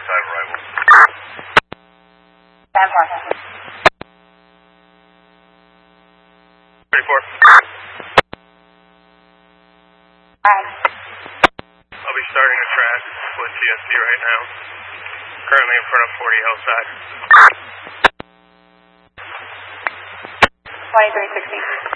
Hillside arrival. 34. I'll be starting a track with TSD right now. Currently in front of 40 Hillside. 2360.